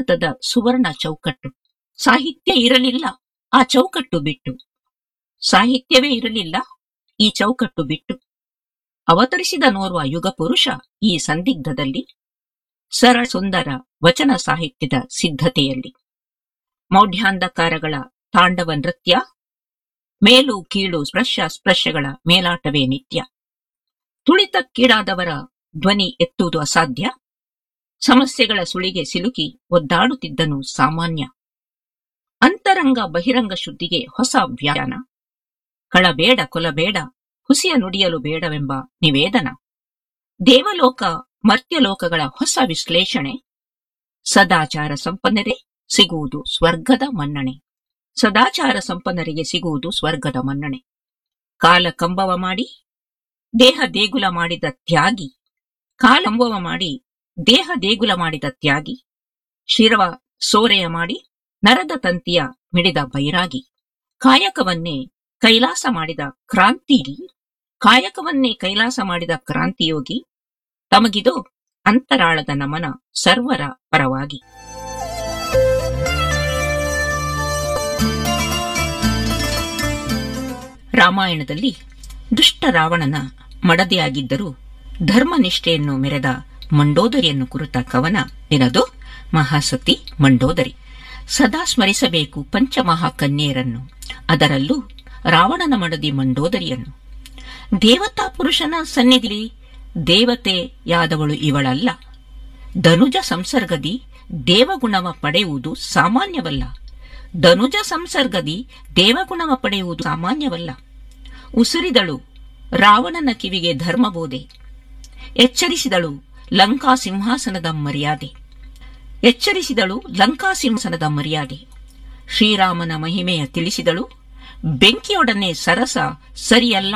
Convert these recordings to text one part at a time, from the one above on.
ಭಾರತದ ಸುವರ್ಣ ಚೌಕಟ್ಟು. ಸಾಹಿತ್ಯ ಇರಲಿಲ್ಲ ಆ ಚೌಕಟ್ಟು ಬಿಟ್ಟು, ಸಾಹಿತ್ಯವೇ ಇರಲಿಲ್ಲ ಈ ಚೌಕಟ್ಟು ಬಿಟ್ಟು. ಅವತರಿಸಿದ ನೋರ್ವ ಯುಗ ಪುರುಷ ಈ ಸಂದಿಗ್ಧದಲ್ಲಿ, ಸರಳ ಸುಂದರ ವಚನ ಸಾಹಿತ್ಯದ ಸಿದ್ಧತೆಯಲ್ಲಿ. ಮೌಢ್ಯಾಂಧಕಾರಗಳ ತಾಂಡವ ನೃತ್ಯ, ಮೇಲು ಕೀಳು ಸ್ಪರ್ಶಗಳ ಮೇಲಾಟವೇ ನಿತ್ಯ. ತುಳಿತಕ್ಕೀಡಾದವರ ಧ್ವನಿ ಎತ್ತುವುದು ಅಸಾಧ್ಯ, ಸಮಸ್ಯೆಗಳ ಸುಳಿಗೆ ಸಿಲುಕಿ ಒದ್ದಾಡುತ್ತಿದ್ದನು ಸಾಮಾನ್ಯ. ಅಂತರಂಗ ಬಹಿರಂಗ ಶುದ್ಧಿಗೆ ಹೊಸ ವ್ಯಾಖ್ಯಾನ, ಕಳಬೇಡ ಕೊಲಬೇಡ ಹುಸಿಯ ನುಡಿಯಲು ಬೇಡವೆಂಬ ನಿವೇದನ. ದೇವಲೋಕ ಮರ್ತ್ಯಲೋಕಗಳ ಹೊಸ ವಿಶ್ಲೇಷಣೆ, ಸದಾಚಾರ ಸಂಪನ್ನರೇ ಸಿಗುವುದು ಸ್ವರ್ಗದ ಮನ್ನಣೆ. ಸದಾಚಾರ ಸಂಪನ್ನರಿಗೆ ಸಿಗುವುದು ಸ್ವರ್ಗದ ಮನ್ನಣೆ. ಕಾಲ ಕಂಬವ ಮಾಡಿ ದೇಹ ದೇಗುಲ ಮಾಡಿದ ತ್ಯಾಗಿ, ಕಾಲಂಬವ ಮಾಡಿ ದೇಹ ದೇಗುಲ ಮಾಡಿದ ತ್ಯಾಗಿ, ಶಿರವ ಸೋರೆಯ ಮಾಡಿ ನರದ ತಂತಿಯ ಮಿಡಿದ ಬೈರಾಗಿ. ಕಾಯಕವನ್ನೇ ಕೈಲಾಸ ಮಾಡಿದ ಕಾಯಕವನ್ನೇ ಕೈಲಾಸ ಮಾಡಿದ ಕ್ರಾಂತಿಯೋಗಿ, ತಮಗಿದು ಅಂತರಾಳದ ನಮನ ಸರ್ವರ ಪರವಾಗಿ. ರಾಮಾಯಣದಲ್ಲಿ ದುಷ್ಟ ರಾವಣನ ಮಡದಿಯಾಗಿದ್ದರೂ ಧರ್ಮನಿಷ್ಠೆಯನ್ನು ಮೆರೆದ ಮಂಡೋದರಿಯನ್ನು ಕುರಿತ ಕವನ ನಿನದು ಮಹಾಸತಿ ಮಂಡೋದರಿ. ಸದಾ ಸ್ಮರಿಸಬೇಕು ಪಂಚಮಹಾಕನ್ಯೆಯರನ್ನು, ಅದರಲ್ಲೂ ರಾವಣನ ಮಡದಿ ಮಂಡೋದರಿಯನ್ನು. ದೇವತಾ ಪುರುಷನ ಸನ್ನಿಧಿಲಿ ದೇವತೆಯಾದವಳು ಇವಳಲ್ಲ. ಧನುಜ ಸಂಸರ್ಗದಿ ದೇವಗುಣವ ಪಡೆಯುವುದು ಸಾಮಾನ್ಯವಲ್ಲ. ಧನುಜ ಸಂಸರ್ಗದಿ ದೇವಗುಣವ ಪಡೆಯುವುದು ಸಾಮಾನ್ಯವಲ್ಲ. ಉಸಿರಿದಳು ರಾವಣನ ಕಿವಿಗೆ ಧರ್ಮಬೋಧೆ, ಎಚ್ಚರಿಸಿದಳು ಲಂಕಾ ಸಿಂಹಾಸನದ ಮರ್ಯಾದೆ. ಶ್ರೀರಾಮನ ಮಹಿಮೆಯ ತಿಳಿಸಿದಳು, ಬೆಂಕಿಯೊಡನೆ ಸರಸ ಸರಿಯಲ್ಲ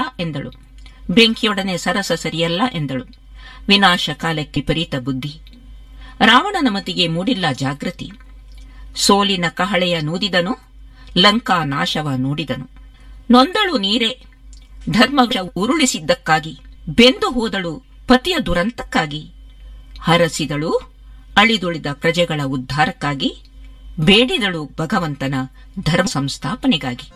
ಎಂದಳು. ವಿನಾಶ ಕಾಲಕ್ಕೆ ವಿಪರೀತ ಬುದ್ಧಿ, ರಾವಣನ ಮತಿಗೆ ಮೂಡಿಲ್ಲ ಜಾಗೃತಿ. ಸೋಲಿನ ಕಹಳೆಯ ನೂದಿದನು, ಲಂಕಾ ನಾಶವ ನೋಡಿದನು. ನೊಂದಳು ನೀರೇ ಧರ್ಮ ಉರುಳಿಸಿದ್ದಕ್ಕಾಗಿ, ಬೆಂದು ಹೋದಳು ಪತಿಯ ದುರಂತಕ್ಕಾಗಿ. ಹರಸಿದಳು ಅಳಿದುಳಿದ ಪ್ರಜೆಗಳ ಉದ್ಧಾರಕ್ಕಾಗಿ, ಬೇಡಿದಳು ಭಗವಂತನ ಧರ್ಮ ಸಂಸ್ಥಾಪನೆಗಾಗಿ.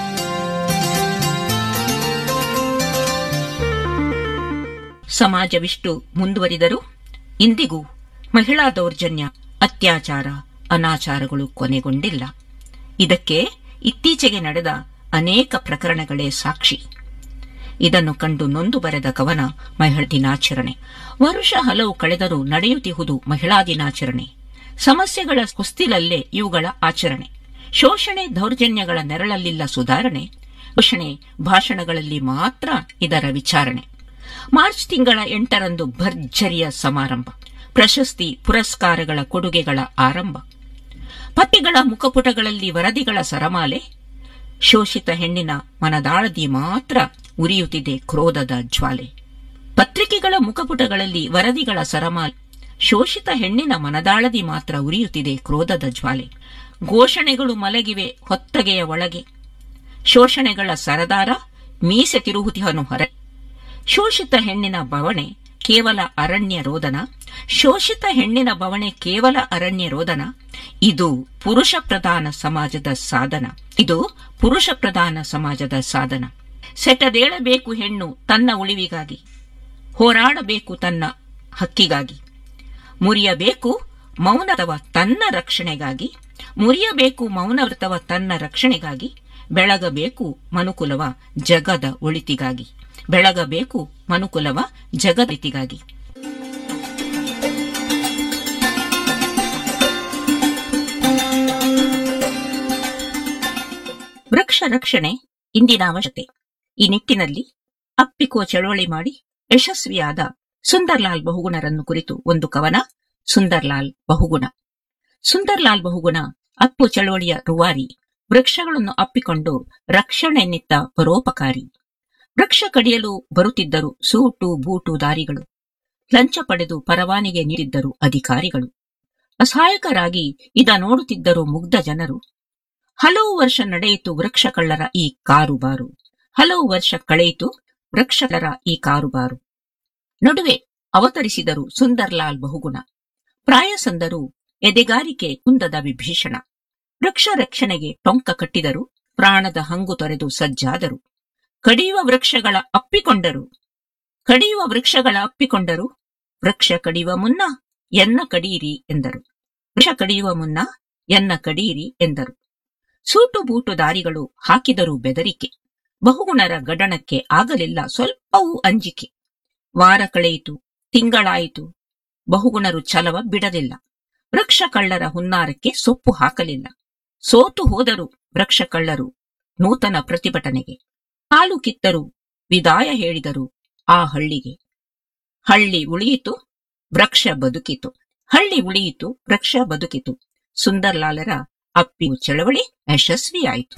ಸಮಾಜವಿಷ್ಟು ಮುಂದುವರಿದರೂ ಇಂದಿಗೂ ಮಹಿಳಾ ದೌರ್ಜನ್ಯ, ಅತ್ಯಾಚಾರ, ಅನಾಚಾರಗಳು ಕೊನೆಗೊಂಡಿಲ್ಲ. ಇದಕ್ಕೆ ಇತ್ತೀಚೆಗೆ ನಡೆದ ಅನೇಕ ಪ್ರಕರಣಗಳೇ ಸಾಕ್ಷಿ. ಇದನ್ನು ಕಂಡು ನೊಂದು ಬರೆದ ಕವನ ಮಹಿಳಾ ದಿನಾಚರಣೆ. ವರುಷ ಹಲವು ಕಳೆದರೂ ನಡೆಯುತ್ತಿಹುದು ಮಹಿಳಾ ದಿನಾಚರಣೆ. ಸಮಸ್ಯೆಗಳ ಹೊಸ್ತಿಲಲ್ಲೇ ಇವುಗಳ ಆಚರಣೆ. ಶೋಷಣೆ ದೌರ್ಜನ್ಯಗಳ ನೆರಳಲ್ಲಿಲ್ಲ ಸುಧಾರಣೆ. ಘೋಷಣೆ ಭಾಷಣಗಳಲ್ಲಿ ಮಾತ್ರ ಇದರ ವಿಚಾರಣೆ. ಮಾರ್ಚ್ ತಿಂಗಳ 8ರಂದು ಭರ್ಜರಿಯ ಸಮಾರಂಭ, ಪ್ರಶಸ್ತಿ ಪುರಸ್ಕಾರಗಳ ಕೊಡುಗೆಗಳ ಆರಂಭ. ಪತ್ರಿಕೆಗಳ ಮುಖಪುಟಗಳಲ್ಲಿ ವರದಿಗಳ ಸರಮಾಲೆ, ಶೋಷಿತ ಹೆಣ್ಣಿನ ಮನದಾಳದಿ ಮಾತ್ರ ಉರಿಯುತ್ತಿದೆ ಕ್ರೋಧದ ಜ್ವಾಲೆ. ಪತ್ರಿಕೆಗಳ ಮುಖಪುಟಗಳಲ್ಲಿ ವರದಿಗಳ ಸರಮಾಲೆ, ಶೋಷಿತ ಹೆಣ್ಣಿನ ಮನದಾಳದಿ ಮಾತ್ರ ಉರಿಯುತ್ತಿದೆ ಕ್ರೋಧದ ಜ್ವಾಲೆ. ಘೋಷಣೆಗಳು ಮಲಗಿವೆ ಹೊತ್ತಗೆಯ ಒಳಗೆ, ಶೋಷಣೆಗಳ ಸರದಾರ ಮೀಸೆ ತಿರುಹುತಿಹನು ಹೊರ. ಶೋಷಿತ ಹೆಣ್ಣಿನ ಬವಣೆ ಕೇವಲ ಅರಣ್ಯ ರೋದನ, ಶೋಷಿತ ಹೆಣ್ಣಿನ ಬವಣೆ ಕೇವಲ ಅರಣ್ಯ ರೋದನ. ಇದು ಪುರುಷ ಪ್ರಧಾನ ಸಮಾಜದ ಸಾಧನ. ಸೆಟದೇಳಬೇಕು ಹೆಣ್ಣು ತನ್ನ ಉಳಿವಿಗಾಗಿ, ಹೋರಾಡಬೇಕು ತನ್ನ ಹಕ್ಕಿಗಾಗಿ. ಮುರಿಯಬೇಕು ಮೌನವ್ರತವ ತನ್ನ ರಕ್ಷಣೆಗಾಗಿ. ಬೆಳಗಬೇಕು ಮನುಕುಲವ ಜಗದ ಒಳಿತಿಗಾಗಿ. ವೃಕ್ಷ ರಕ್ಷಣೆ ಇಂದಿನ ಅವಶ್ಯಕತೆ. ಈ ನಿಟ್ಟಿನಲ್ಲಿ ಅಪ್ಪಿಕೋ ಚಳವಳಿ ಮಾಡಿ ಯಶಸ್ವಿಯಾದ ಸುಂದರ್ಲಾಲ್ ಬಹುಗುಣರನ್ನು ಕುರಿತು ಒಂದು ಕವನ. ಸುಂದರ್ಲಾಲ್ ಬಹುಗುಣ ಅಪ್ಪು ಚಳವಳಿಯ ರೂವಾರಿ. ವೃಕ್ಷಗಳನ್ನು ಅಪ್ಪಿಕೊಂಡು ರಕ್ಷಣೆಯನ್ನಿತ್ತ ಪರೋಪಕಾರಿ. ವೃಕ್ಷ ಕಡಿಯಲು ಬರುತ್ತಿದ್ದರು ಸೂಟು ಬೂಟು ದಾರಿಗಳು, ಲಂಚ ಪಡೆದು ಪರವಾನಿಗೆ ನೀಡಿದ್ದರು ಅಧಿಕಾರಿಗಳು. ಅಸಹಾಯಕರಾಗಿ ಇದ ನೋಡುತ್ತಿದ್ದರು ಮುಗ್ಧ ಜನರು. ಹಲವು ವರ್ಷ ನಡೆಯಿತು ವೃಕ್ಷ ಕಳ್ಳರ ಈ ಕಾರುಬಾರು. ನಡುವೆ ಅವತರಿಸಿದರು ಸುಂದರ್ಲಾಲ್ ಬಹುಗುಣ. ಪ್ರಾಯ ಸಂದರು ಎದೆಗಾರಿಕೆ ಕುಂದದ ವಿಭೀಷಣ. ವೃಕ್ಷ ರಕ್ಷಣೆಗೆ ಟೊಂಕ ಕಟ್ಟಿದರು, ಪ್ರಾಣದ ಹಂಗು ತೊರೆದು ಸಜ್ಜಾದರು. ಕಡಿಯುವ ವೃಕ್ಷಗಳ ಅಪ್ಪಿಕೊಂಡರು, ವೃಕ್ಷ ಕಡಿಯುವ ಮುನ್ನ ಎನ್ನ ಕಡಿಯಿರಿ ಎಂದರು. ಸೂಟು ಬೂಟು ದಾರಿಗಳು ಹಾಕಿದರೂ ಬೆದರಿಕೆ, ಬಹುಗುಣರ ಗಡಣಕ್ಕೆ ಆಗಲಿಲ್ಲ ಸ್ವಲ್ಪವೂ ಅಂಜಿಕೆ. ವಾರ ಕಳೆಯಿತು, ತಿಂಗಳಾಯಿತು, ಬಹುಗುಣರು ಛಲವ ಬಿಡಲಿಲ್ಲ. ವೃಕ್ಷ ಕಳ್ಳರ ಹುನ್ನಾರಕ್ಕೆ ಸೊಪ್ಪು ಹಾಕಲಿಲ್ಲ. ಸೋತು ಹೋದರು ವೃಕ್ಷ ಕಳ್ಳರು ನೂತನ ಪ್ರತಿಭಟನೆಗೆ. ಕಾಲು ಕಿತ್ತರು, ವಿದಾಯ ಹೇಳಿದರು ಆ ಹಳ್ಳಿಗೆ. ಹಳ್ಳಿ ಉಳಿಯಿತು, ವೃಕ್ಷ ಬದುಕಿತು. ಸುಂದರ್ಲಾಲರ ಅಪ್ಪಿಯು ಚಳವಳಿ ಯಶಸ್ವಿಯಾಯಿತು.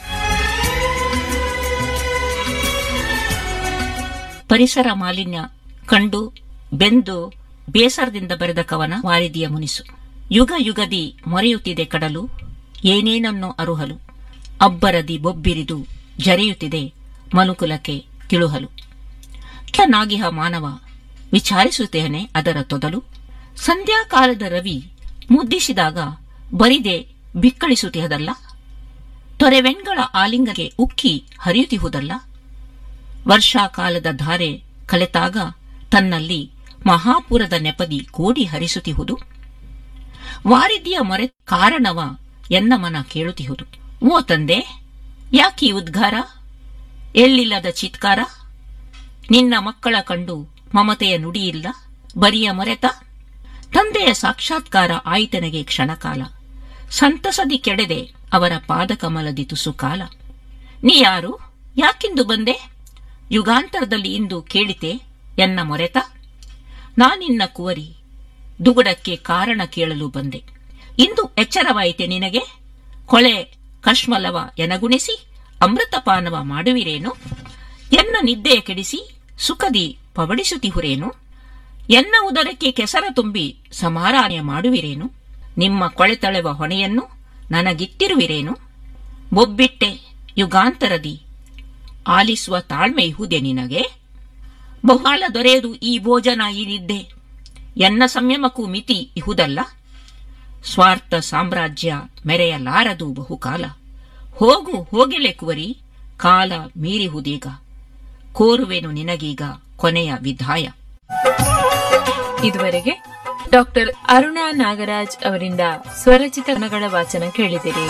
ಪರಿಸರ ಮಾಲಿನ್ಯ ಕಂಡು ಬೆಂದು ಬೇಸರದಿಂದ ಬರೆದ ಕವನ ವಾರಿದಿಯ ಮುನಿಸು. ಯುಗ ಯುಗದಿ ಮೊರೆಯುತ್ತಿದೆ ಕಡಲು, ಏನೇನನ್ನೋ ಅರುಹಲು. ಅಬ್ಬರದಿ ಬೊಬ್ಬಿರಿದು ಜರೆಯುತ್ತಿದೆ ಮನುಕುಲಕ್ಕೆ ತಿಳುಹಲು. ನಾಗಿಹ ಮಾನವ ವಿಚಾರಿಸುತ್ತೇನೆ ಅದರ ತೊದಲು. ಸಂಧ್ಯಾಕಾಲದ ರವಿ ಮುದ್ದಿಸಿದಾಗ ಬರಿದೆ ಬಿಕ್ಕಳಿಸುತ್ತಿಹದಲ್ಲ. ತೊರೆವೆಣ್ಗಳ ಆಲಿಂಗಕ್ಕೆ ಉಕ್ಕಿ ಹರಿಯುತ್ತಿಹುದಲ್ಲ. ವರ್ಷಾಕಾಲದ ಧಾರೆ ಕಲೆತಾಗ ತನ್ನಲ್ಲಿ ಮಹಾಪುರದ ನೆಪದಿ ಕೋಡಿ ಹರಿಸುತ್ತಿಹುದು. ವಾರಿದಿಯ ಮೊರೆ ಕಾರಣವ ಎನ್ನ ಮನ ಕೇಳುತ್ತಿಹುದು. ಓ ತಂದೆ, ಯಾಕೀ ಉದ್ಗಾರ, ಎಳ್ಳಿಲ್ಲದ ಚಿತ್ಕಾರ? ನಿನ್ನ ಮಕ್ಕಳ ಕಂಡು ಮಮತೆಯ ನುಡಿಯಿಲ್ಲ, ಬರಿಯ ಮೊರೆತ. ತಂದೆಯ ಸಾಕ್ಷಾತ್ಕಾರ ಆಯಿತನೆಗೆ ಕ್ಷಣಕಾಲ, ಸಂತಸದಿ ಕೆಡೆದೆ ಅವರ ಪಾದಕಮಲದಿ ತುಸುಕಾಲ. ನೀ ಯಾರು, ಯಾಕಿಂದು ಬಂದೆ? ಯುಗಾಂತರದಲ್ಲಿ ಇಂದು ಕೇಳಿತೆ ಎನ್ನ ಮೊರೆತ. ನಾನಿನ್ನ ಕುವರಿ, ದುಗುಡಕ್ಕೆ ಕಾರಣ ಕೇಳಲು ಬಂದೆ. ಇಂದು ಎಚ್ಚರವಾಯಿತೆ ನಿನಗೆ? ಕೊಳೆ ಕಶ್ಮಲವ ಎನಗುಣಿಸಿ ಅಮೃತಪಾನವ ಮಾಡುವಿರೇನು? ಎನ್ನ ನಿದ್ದೆಯ ಕೆಡಿಸಿ ಸುಖದಿ ಪವಡಿಸುತ್ತಿಹುರೇನು? ಎನ್ನ ಉದರಕ್ಕೆ ಕೆಸರ ತುಂಬಿ ಸಮಾರಾಧನೆ ಮಾಡುವಿರೇನು? ನಿಮ್ಮ ಕೊಳೆತಳೆವ ಹೊಣೆಯನ್ನು ನನಗಿತ್ತಿರುವಿರೇನು? ಬೊಬ್ಬಿಟ್ಟೆ ಯುಗಾಂತರದಿ ಆಲಿಸುವ ತಾಳ್ಮೆ ಇಹುದೆ ನಿನಗೆ? ಬಹುಕಾಲ ದೊರೆಯದು ಈ ಭೋಜನ ಈ ನಿದ್ದೆ, ಎನ್ನ ಸಂಯಮಕ್ಕೂ ಮಿತಿ ಇಹುದಲ್ಲ. ಸ್ವಾರ್ಥ ಸಾಮ್ರಾಜ್ಯ ಮೆರೆಯಲಾರದು ಬಹುಕಾಲ. ಹೋಗಿಲೆ ಕುವರಿ, ಕಾಲ ಮೀರಿಹುದೀಗ. ಕೋರುವೆನು ನಿನಗೀಗ ಕೊನೆಯ ವಿದಾಯ. ಇದುವರೆಗೆ ಡಾಕ್ಟರ್ ಅರುಣಾ ನಾಗರಾಜ್ ಅವರಿಂದ ಸ್ವರಚಿತ ಕವನಗಳ ವಾಚನ ಕೇಳಿದಿರಿ.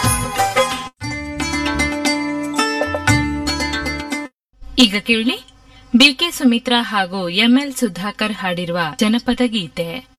ಈಗ ಕೇಳಿ ಬಿಕೆ ಸುಮಿತ್ರಾ ಹಾಗೂ ಎಂಎಲ್ ಸುಧಾಕರ್ ಹಾಡಿರುವ ಜನಪದ ಗೀತೆ.